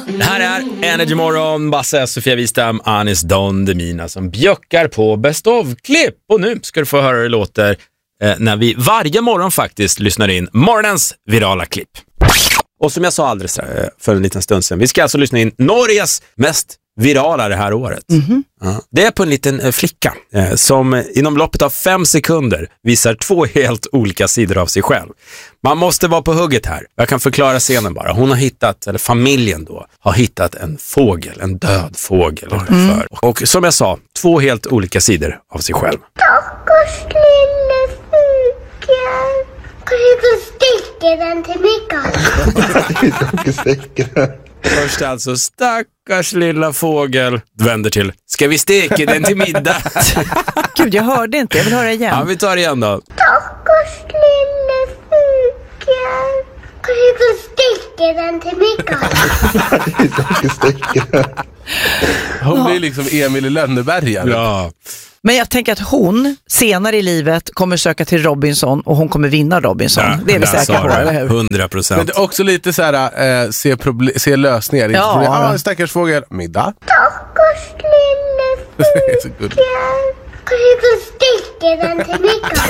Det här är Energy Morgon, Basse, Sofia Wistam, Anis Don Demina som bjöckar på Best of-klipp. Och nu ska du få höra hur det låter när vi varje morgon faktiskt lyssnar in morgonens virala klipp. Och som jag sa alldeles för en liten stund sedan, vi ska alltså lyssna in Norges mest virala det här året. Ja. Det är på en liten flicka som inom loppet av 5 sekunder visar 2 helt olika sidor av sig själv. Man måste vara på hugget här. Jag kan förklara scenen bara. Hon har hittat, eller familjen då, har hittat en fågel, en död fågel. Och som jag sa, 2 helt olika sidor av sig själv. Stackars lille fågel. Kan du få sticka den till Mikael? Först alltså, stackars lilla fågel. Vänder till, ska vi steka den till middag? Gud, jag hörde inte. Jag vill höra igen. Ja, vi tar det igen då. Stackars lille fågel. Kan du få sticka den till Mikael? Hon blir liksom Emil i Lönneberga. Ja. Men jag tänker att hon senare i livet kommer söka till Robinson och hon kommer vinna Robinson. Ja, det är vi säkra på, eller hur? 100%. Men det är också lite så här se lösningar. Ja. Stackars fågel, middag. Stackars lille fågel. Kan du få sticka den till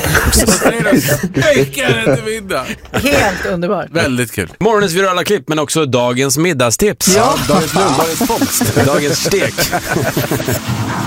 Mikael? Helt underbart. Väldigt kul. Morgonens virala klipp, men också dagens middagstips. Ja, dagens fångst. Dagens stek.